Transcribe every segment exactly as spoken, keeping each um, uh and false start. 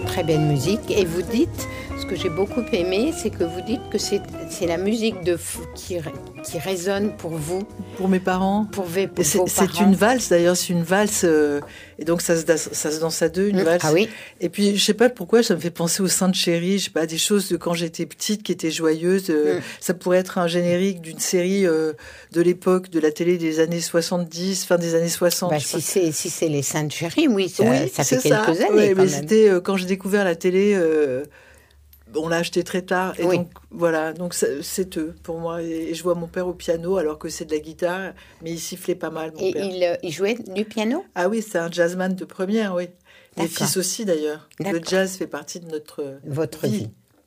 très belle musique. Et vous dites, ce que j'ai beaucoup aimé, c'est que vous dites que c'est, c'est la musique de, qui, qui résonne pour vous. Pour mes parents. Pour, v, pour c'est, vos c'est parents. une valse, d'ailleurs, c'est une valse. Euh, et donc, ça se, ça se danse à deux, une mmh, valse. Ah oui. Et puis, je sais pas pourquoi, ça me fait penser au Sainte Chérie, je sais pas, des choses de quand j'étais petite qui étaient joyeuses. Euh, mmh. Ça pourrait être un générique d'une série euh, de l'époque, de la télé des années soixante-dix, fin des années soixante. Bah, si, c'est, si c'est les Saintes Chéries, oui, ça, oui, ça fait quelques ça. années. Oui, quand mais même. c'était euh, quand j'ai découvert la télé. Euh, On l'a acheté très tard, et oui. donc voilà, donc c'est, c'est eux pour moi. Et, et je vois mon père au piano, alors que c'est de la guitare, mais il sifflait pas mal. Mon et père. Il, il jouait du piano ? Ah oui, c'est un jazzman de première, oui. Mes fils aussi d'ailleurs. D'accord. Le jazz fait partie de notre Votre vie. vie.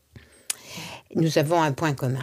Nous avons un point commun.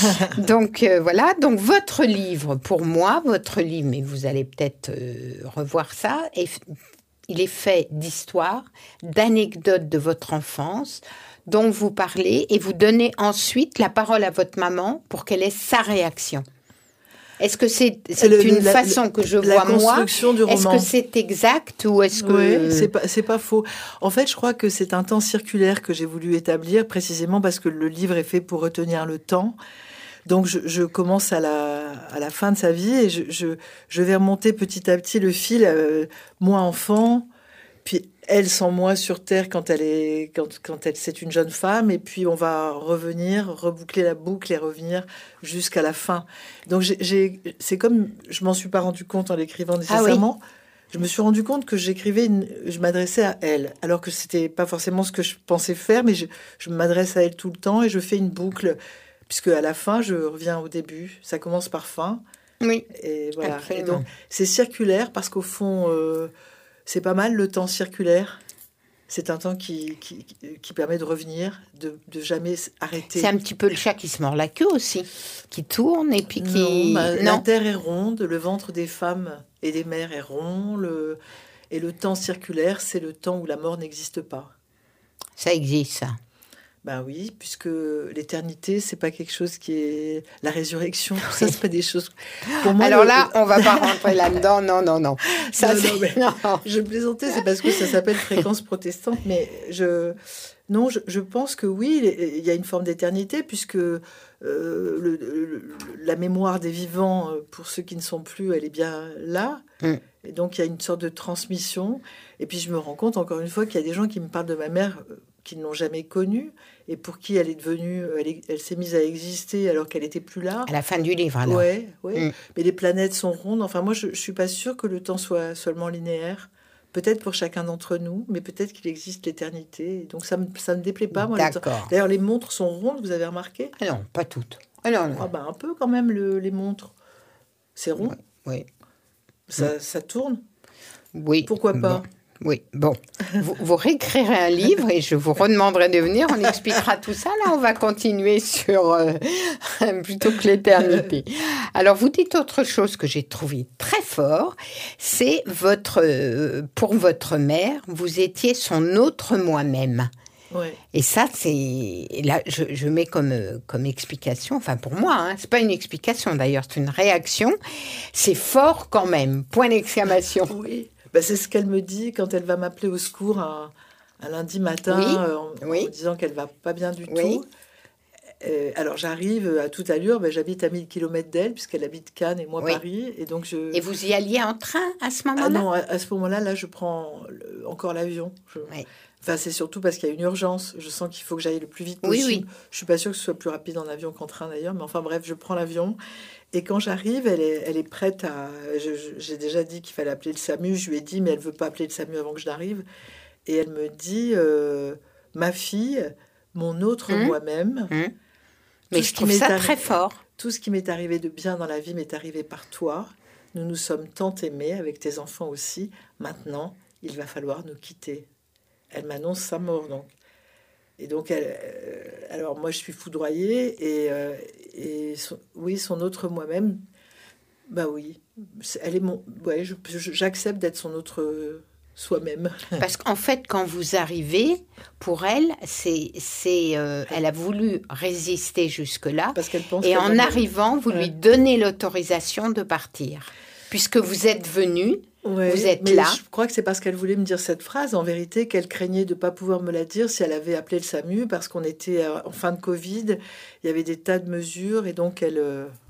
donc euh, voilà, donc votre livre, pour moi, votre livre, mais vous allez peut-être euh, revoir ça, est, il est fait d'histoires, d'anecdotes de votre enfance, dont vous parlez, et vous donnez ensuite la parole à votre maman pour qu'elle ait sa réaction. Est-ce que c'est, c'est, c'est le, une la, façon le, que je vois moi ? Du roman. Est-ce que c'est exact ou est-ce que... Oui, c'est pas, c'est pas faux. En fait, je crois que c'est un temps circulaire que j'ai voulu établir, précisément parce que le livre est fait pour retenir le temps. Donc, je, je commence à la, à la fin de sa vie et je, je, je vais remonter petit à petit le fil, euh, moi enfant, puis elle sans moi sur Terre quand elle est, quand, quand elle, c'est une jeune femme, et puis on va revenir, reboucler la boucle et revenir jusqu'à la fin. Donc j'ai, j'ai, c'est comme, je m'en suis pas rendu compte en l'écrivant nécessairement. Ah oui. Je me suis rendu compte que j'écrivais, une, je m'adressais à elle, alors que c'était pas forcément ce que je pensais faire, mais je, je m'adresse à elle tout le temps et je fais une boucle, puisque à la fin je reviens au début. Ça commence par fin. Oui. Et voilà. Absolument. Et donc c'est circulaire parce qu'au fond. Euh, C'est pas mal le temps circulaire. C'est un temps qui, qui, qui permet de revenir, de, de jamais arrêter. C'est un petit peu le chat qui se mord la queue aussi, qui tourne et puis qui... Non, bah, non. La terre est ronde, le ventre des femmes et des mères est rond, le, et le temps circulaire, c'est le temps où la mort n'existe pas. Ça existe, ça. Ben oui, puisque l'éternité, c'est pas quelque chose qui est... La résurrection, tout ça, c'est pas des choses... Pour moi, alors le... là, on va pas rentrer là-dedans, non, non, non. Ça, non, c'est... non, mais non. Je plaisantais, c'est parce que ça s'appelle fréquence protestante, mais je... Non, je, je pense que oui, il y a une forme d'éternité, puisque euh, le, le, la mémoire des vivants, pour ceux qui ne sont plus, elle est bien là. Mm. Et donc, il y a une sorte de transmission. Et puis, je me rends compte, encore une fois, qu'il y a des gens qui me parlent de ma mère... qui ne l'ont jamais connue et pour qui elle est devenue, elle, est, elle s'est mise à exister alors qu'elle n'était plus là. À la fin du livre, alors. Ouais, ouais. Mm. Mais les planètes sont rondes. Enfin, moi, je ne suis pas sûre que le temps soit seulement linéaire. Peut-être pour chacun d'entre nous, mais peut-être qu'il existe l'éternité. Donc, ça ne me, ça me déplaît pas, moi. D'accord. D'ailleurs, les montres sont rondes, vous avez remarqué ? Ah non, pas toutes. Ah non, non. Ah ben, un peu quand même, le, les montres. C'est rond ? Oui. oui. Ça, mm. ça tourne ? Oui. Pourquoi pas ? Bon. Oui, bon, vous, vous réécrirez un livre et je vous redemanderai de venir, on expliquera tout ça. Là, on va continuer sur euh, plutôt que l'éternité. Alors, vous dites autre chose que j'ai trouvé très fort, c'est votre, euh, pour votre mère, vous étiez son autre moi-même. Ouais. Et ça, c'est là, je, je mets comme comme explication. Enfin, pour moi, hein, c'est pas une explication d'ailleurs, c'est une réaction. C'est fort quand même. Point d'exclamation. Oui. Ben, c'est ce qu'elle me dit quand elle va m'appeler au secours un, un lundi matin, oui, euh, en, oui. en me disant qu'elle va pas bien du oui. tout. Euh, alors j'arrive à toute allure, ben, j'habite à mille kilomètres d'elle puisqu'elle habite Cannes et moi oui. Paris. Et, donc je... et vous y alliez en train à ce moment-là ? Ah non, à, à ce moment-là, là, je prends le, encore l'avion. Je... Oui. Enfin, c'est surtout parce qu'il y a une urgence. Je sens qu'il faut que j'aille le plus vite possible. Oui, oui. Je suis pas sûre que ce soit plus rapide en avion qu'en train d'ailleurs, mais enfin bref, je prends l'avion. Et quand j'arrive, elle est, elle est prête à... Je, je, j'ai déjà dit qu'il fallait appeler le SAMU. Je lui ai dit, mais elle veut pas appeler le SAMU avant que je n'arrive. Et elle me dit, euh, ma fille, mon autre mmh. moi-même... Mmh. Mais je trouve ça arri- très fort. Tout ce qui m'est arrivé de bien dans la vie m'est arrivé par toi. Nous nous sommes tant aimés, avec tes enfants aussi. Maintenant, il va falloir nous quitter. Elle m'annonce sa mort, donc. Et donc, elle, euh, alors moi, je suis foudroyée. Et, euh, et son, oui, son autre moi-même, bah oui, elle est mon... Ouais, je, je, j'accepte d'être son autre soi-même. Parce qu'en fait, quand vous arrivez, pour elle, c'est, c'est, euh, elle a voulu résister jusque-là. Parce qu'elle pense et qu'elle en arrivant, vous ouais. lui donnez l'autorisation de partir. Puisque vous êtes venu, Ouais, vous êtes mais là. Je crois que c'est parce qu'elle voulait me dire cette phrase, en vérité, qu'elle craignait de ne pas pouvoir me la dire si elle avait appelé le SAMU, parce qu'on était en fin de Covid, il y avait des tas de mesures, et donc elle,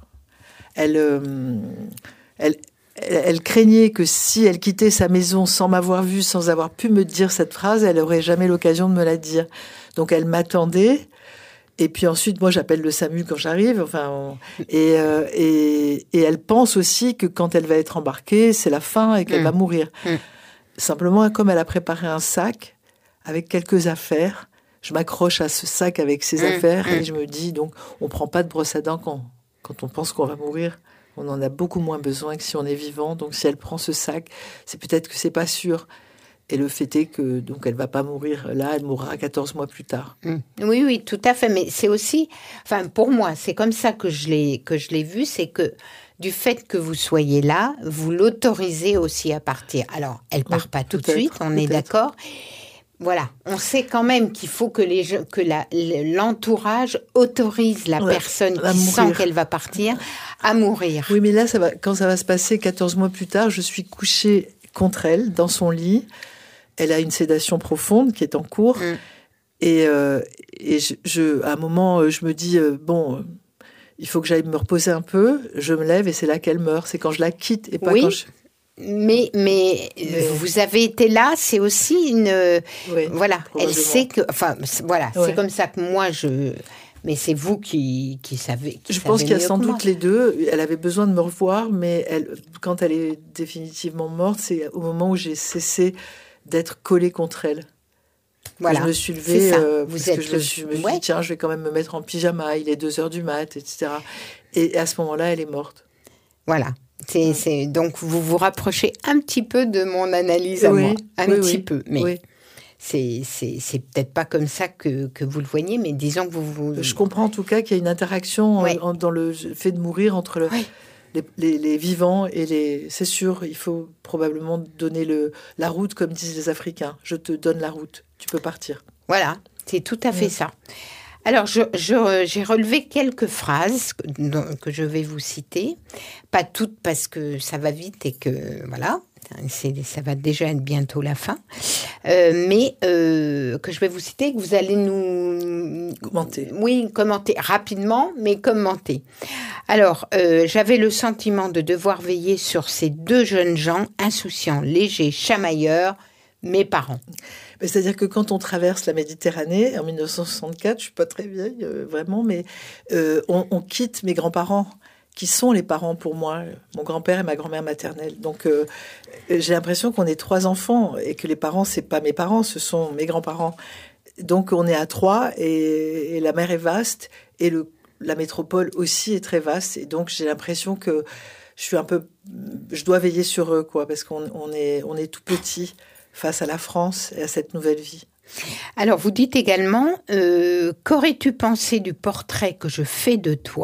elle, elle, elle, elle craignait que si elle quittait sa maison sans m'avoir vue, sans avoir pu me dire cette phrase, elle n'aurait jamais l'occasion de me la dire. Donc elle m'attendait. Et puis ensuite, moi, j'appelle le SAMU quand j'arrive. Enfin, on... et, euh, et, et elle pense aussi que quand elle va être embarquée, c'est la fin et qu'elle mmh. va mourir. Mmh. Simplement, comme elle a préparé un sac avec quelques affaires, je m'accroche à ce sac avec ses mmh. affaires mmh. et je me dis, donc, on prend pas de brosse à dents quand, quand on pense qu'on va mourir. On en a beaucoup moins besoin que si on est vivant. Donc, si elle prend ce sac, c'est peut-être que c'est pas sûr. Et le fait est que donc elle va pas mourir là, elle mourra quatorze mois plus tard. Mmh. Oui, oui, tout à fait. Mais c'est aussi, enfin pour moi, c'est comme ça que je l'ai que je l'ai vu, c'est que du fait que vous soyez là, vous l'autorisez aussi à partir. Alors, elle part oui, pas tout de suite, on est d'accord. Voilà, on sait quand même qu'il faut que les que la, l'entourage autorise la ouais, personne qui mourir. Sent qu'elle va partir à mourir. Oui, mais là, ça va, quand ça va se passer quatorze mois plus tard, je suis couchée contre elle dans son lit. Elle a une sédation profonde qui est en cours. Mmh. Et, euh, et je, je, à un moment, je me dis, euh, bon, euh, il faut que j'aille me reposer un peu. Je me lève et c'est là qu'elle meurt. C'est quand je la quitte et pas oui, quand je... Mais, mais, mais vous avez été là, c'est aussi une... Oui, voilà, elle sait que... Enfin, voilà, ouais. C'est comme ça que moi, je... Mais c'est vous qui, qui savez. Qui je savez pense qu'il y a sans doute moi. les deux. Elle avait besoin de me revoir, mais elle, quand elle est définitivement morte, c'est au moment où j'ai cessé d'être collée contre elle. Voilà. Je me suis levée, euh, vous parce êtes que je le... me suis, me suis ouais. dit, tiens, je vais quand même me mettre en pyjama, il est deux heures du mat, et cetera. Et à ce moment-là, elle est morte. Voilà. C'est, c'est... Donc, vous vous rapprochez un petit peu de mon analyse à oui, moi. Un oui, petit oui, peu, mais... Oui. C'est, c'est, c'est peut-être pas comme ça que, que vous le voyez, mais disons que vous... vous... Je comprends en tout cas qu'il y a une interaction ouais. en, dans le fait de mourir entre le, ouais. les, les, les vivants et les... C'est sûr, il faut probablement donner le, la route, comme disent les Africains. Je te donne la route, tu peux partir. Voilà, c'est tout à fait mmh. ça. Alors, je, je, j'ai relevé quelques phrases que, que je vais vous citer. Pas toutes parce que ça va vite et que, voilà... C'est, ça va déjà être bientôt la fin, euh, mais euh, que je vais vous citer, que vous allez nous... Commenter. Oui, commenter rapidement, mais commenter. Alors, euh, j'avais le sentiment de devoir veiller sur ces deux jeunes gens insouciants, légers, chamailleurs, mes parents. C'est-à-dire que quand on traverse la Méditerranée, en dix-neuf cent soixante-quatre, je ne suis pas très vieille, euh, vraiment, mais euh, on, on quitte mes grands-parents, qui sont les parents pour moi, mon grand-père et ma grand-mère maternelle. Donc, euh, j'ai l'impression qu'on est trois enfants et que les parents, c'est pas mes parents, ce sont mes grands-parents. Donc, on est à trois et, et la mer est vaste et le, la métropole aussi est très vaste. Et donc, j'ai l'impression que je suis un peu, je dois veiller sur eux, quoi, parce qu'on on est, on est tout petit face à la France et à cette nouvelle vie. Alors, vous dites également, euh, qu'aurais-tu pensé du portrait que je fais de toi ?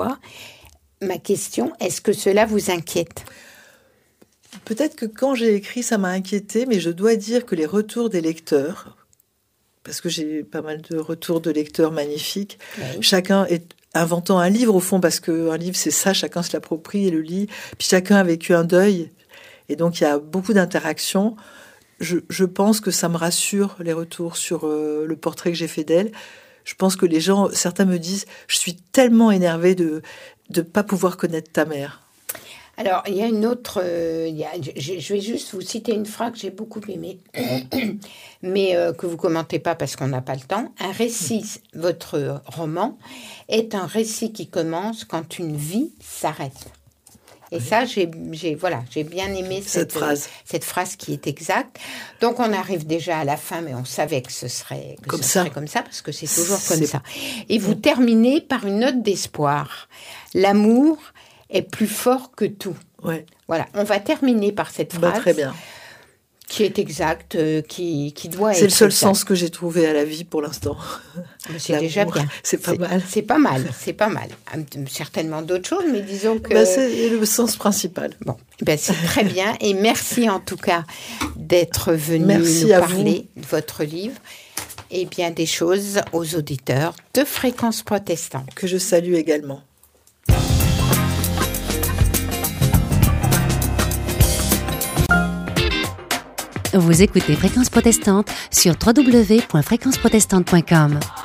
Ma question, est-ce que cela vous inquiète ? Peut-être que quand j'ai écrit, ça m'a inquiété, mais je dois dire que les retours des lecteurs, parce que j'ai pas mal de retours de lecteurs magnifiques, oui. Chacun est inventant un livre au fond, parce qu'un livre c'est ça, chacun se l'approprie et le lit, puis chacun a vécu un deuil, et donc il y a beaucoup d'interactions. Je, je pense que ça me rassure, les retours sur euh, le portrait que j'ai fait d'elle. Je pense que les gens, certains me disent, je suis tellement énervée de de ne pas pouvoir connaître ta mère. Alors, il y a une autre... Euh, il y a, je, je vais juste vous citer une phrase que j'ai beaucoup aimée, mais euh, que vous ne commentez pas parce qu'on n'a pas le temps. Un récit, votre roman, est un récit qui commence quand une vie s'arrête. Et oui. ça, j'ai, j'ai, voilà, j'ai bien aimé cette, cette phrase. Euh, cette phrase qui est exacte. Donc, on arrive déjà à la fin, mais on savait que ce serait que comme, ce ça. serait comme ça, parce que c'est toujours c'est... comme ça. Et vous terminez par une note d'espoir. L'amour est plus fort que tout. Ouais. Voilà, on va terminer par cette phrase. Bah, très bien. Qui est exacte, euh, qui, qui doit c'est être... C'est le seul exact. Sens que j'ai trouvé à la vie pour l'instant. C'est L'amour, déjà bien. C'est pas c'est, mal. C'est pas mal, c'est pas mal. Certainement d'autres choses, mais disons que... Bah, c'est le sens principal. Bon, ben c'est très bien. Et merci en tout cas d'être venu merci nous à parler vous. de votre livre et bien des choses aux auditeurs de Fréquence Protestante. Que je salue également. Vous écoutez Fréquence Protestante sur w w w point fréquence protestante point com.